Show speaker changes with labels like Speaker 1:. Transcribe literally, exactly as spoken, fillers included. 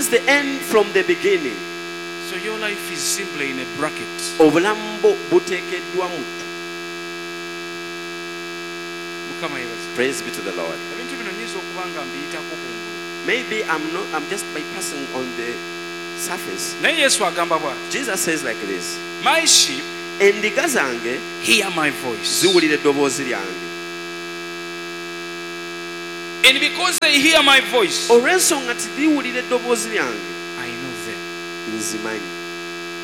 Speaker 1: understands the end from the beginning.
Speaker 2: So your life is simply in a bracket.
Speaker 1: Obulamu buteekeddwa mu.
Speaker 2: Mukama yebaza.
Speaker 1: Praise be to the Lord.
Speaker 2: Ebintu bino nyinza okuba nga mbiyitako kungulu.
Speaker 1: Maybe I'm not. I'm just bypassing on the surface.
Speaker 2: Naye Yesu agamba bwa.
Speaker 1: Jesus says like this.
Speaker 2: My sheep
Speaker 1: Endiga zange
Speaker 2: hear my voice.
Speaker 1: ziwulira eddoboozi lyange.
Speaker 2: And because they hear my voice,
Speaker 1: Olw'ensonga nti ziwulira eddoboozi lyange,
Speaker 2: I know them.
Speaker 1: nzimanyi.